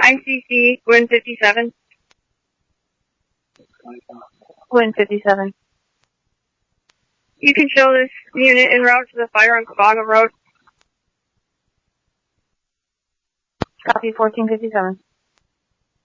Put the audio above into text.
ICC, Gwyn 57. Gwyn 57. You can show this unit en route to the fire on Cabaga Road. Copy 1457.